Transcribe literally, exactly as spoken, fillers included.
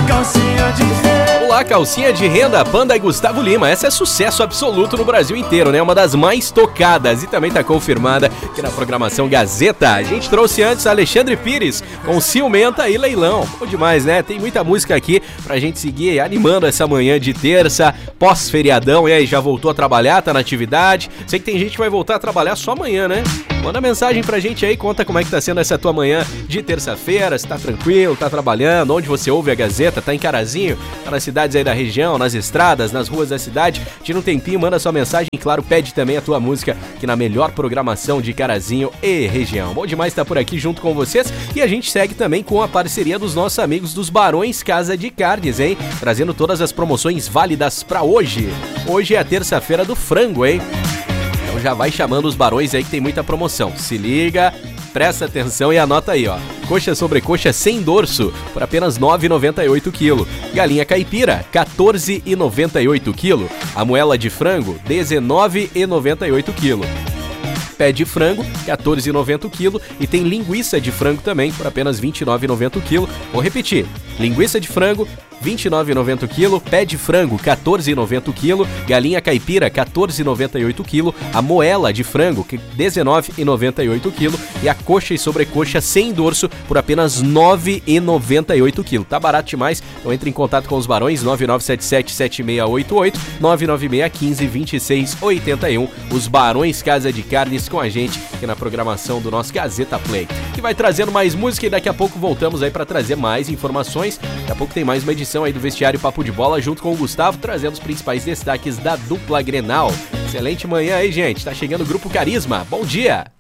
calcinha de renda. Olá, calcinha de renda, Panda e Gustavo Lima. Essa é sucesso absoluto no Brasil inteiro, né? Uma das mais tocadas e também tá confirmada aqui na programação Gazeta. A gente trouxe antes Alexandre Pires com Ciumenta e Leilão. Bom demais, né? Tem muita música aqui pra gente seguir animando essa manhã de terça, pós-feriadão. E aí, já voltou a trabalhar? Tá na atividade? Sei que tem gente que vai voltar a trabalhar só amanhã, né? Manda mensagem pra gente aí, conta como é que tá sendo essa tua manhã de terça-feira, se tá tranquilo, tá trabalhando, onde você ouve a Gazeta, tá em Carazinho, tá nas cidades aí da região, nas estradas, nas ruas da cidade. Tira um tempinho, manda sua mensagem e, claro, pede também a tua música aqui na melhor programação de Carazinho e região. Bom demais estar por aqui junto com vocês e a gente segue também com a parceria dos nossos amigos dos Barões Casa de Carnes, hein? Trazendo todas as promoções válidas pra hoje. Hoje é a terça-feira do frango, hein? Então já vai chamando os barões aí que tem muita promoção. Se liga, presta atenção e anota aí, ó. Coxa sobre coxa sem dorso por apenas nove reais e noventa e oito centavos. Galinha caipira, quatorze reais e noventa e oito centavos. A moela de frango, dezenove reais e noventa e oito centavos. Pé de frango, quatorze reais e noventa centavos. E tem linguiça de frango também por apenas vinte e nove reais e noventa centavos. Vou repetir. Linguiça de frango, vinte e nove reais e noventa centavos, pé de frango, quatorze reais e noventa centavos, galinha caipira, quatorze reais e noventa e oito centavos, a moela de frango, dezenove reais e noventa e oito centavos e a coxa e sobrecoxa sem dorso por apenas nove reais e noventa e oito centavos. Tá barato demais, então entre em contato com os barões, nove nove sete sete, sete seis oito oito, nove nove seis um cinco, dois seis oito um. Os Barões Casa de Carnes com a gente aqui na programação do nosso Gazeta Play, que vai trazendo mais música e daqui a pouco voltamos aí para trazer mais informações. Daqui a pouco tem mais uma edição aí do Vestiário Papo de Bola junto com o Gustavo, trazendo os principais destaques da dupla Grenal. Excelente manhã aí, gente. Tá chegando o Grupo Carisma. Bom dia!